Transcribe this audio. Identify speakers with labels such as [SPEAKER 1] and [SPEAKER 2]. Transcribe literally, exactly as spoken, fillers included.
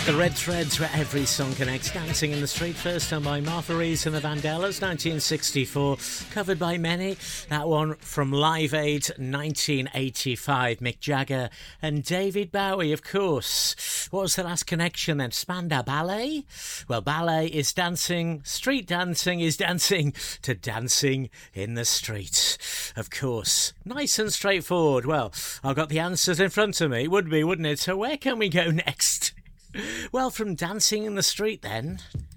[SPEAKER 1] The red threads where every song connects. Dancing in the Street, first done by Martha Reeves and the Vandellas, nineteen sixty-four. Covered by many. That one from Live Aid, nineteen eighty-five. Mick Jagger and David Bowie, of course. What was the last connection then? Spandau Ballet? Well, ballet is dancing. Street dancing is dancing to Dancing in the Street. Of course. Nice and straightforward. Well, I've got the answers in front of me. Would be, wouldn't it? So where can we go next? Well, from Dancing in the Street then,